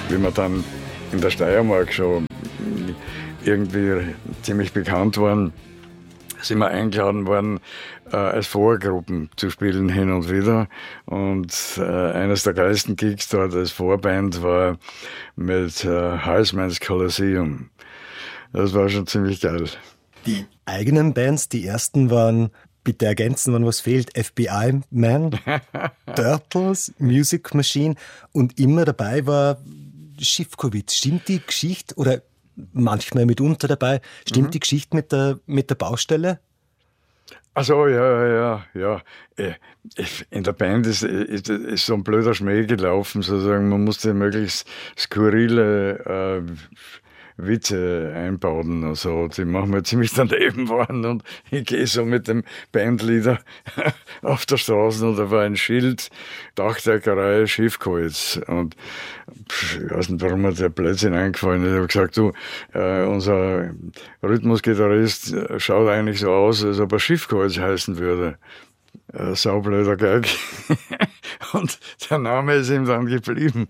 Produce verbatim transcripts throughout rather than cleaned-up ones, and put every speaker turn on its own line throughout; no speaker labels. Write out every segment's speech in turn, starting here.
Wie wir dann in der Steiermark schon irgendwie ziemlich bekannt waren, sind wir eingeladen worden, äh, als Vorgruppen zu spielen hin und wieder. Und äh, eines der geilsten Gigs dort als Vorband war mit äh, Heisman's Colosseum. Das war schon ziemlich geil.
Die eigenen Bands, die ersten waren, bitte ergänzen, wenn was fehlt, F B I Man, Turtles, Music Machine und immer dabei war Schiffkowitz. Stimmt die Geschichte, oder manchmal mitunter dabei, stimmt mhm. die Geschichte mit der, mit der Baustelle?
Ach so, ja, ja, ja. In der Band ist, ist, ist so ein blöder Schmäh gelaufen, sozusagen. Man musste möglichst skurrile äh, Witze einbauen und so, die manchmal ziemlich daneben waren, und ich gehe so mit dem Bandleader auf der Straße und da war ein Schild, Dachdeckerei Schiffkowitz, und pff, ich weiß nicht, warum mir der Blödsinn eingefallen ist. Ich habe gesagt, du, äh, unser Rhythmusgitarrist schaut eigentlich so aus, als ob er Schiffkowitz heißen würde. Äh, saublöder Gag. Und der Name ist ihm dann geblieben.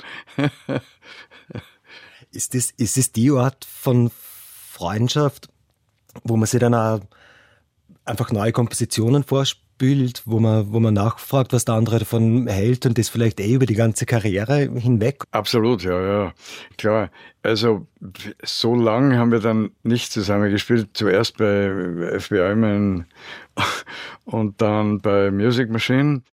Ist das, ist das die Art von Freundschaft, wo man sich dann auch einfach neue Kompositionen vorspielt, wo man, wo man nachfragt, was der andere davon hält, und das vielleicht eh über die ganze Karriere hinweg?
Absolut, ja, ja, klar. Also so lange haben wir dann nicht zusammen gespielt. Zuerst bei F B I Man und dann bei Music Machine.